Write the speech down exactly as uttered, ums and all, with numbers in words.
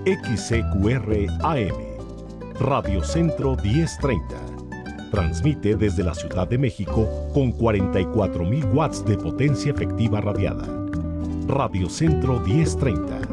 X C Q R A M, Radio Centro diez treinta. Transmite desde la Ciudad de México con cuarenta y cuatro mil watts de potencia efectiva radiada. Radio Centro diez treinta.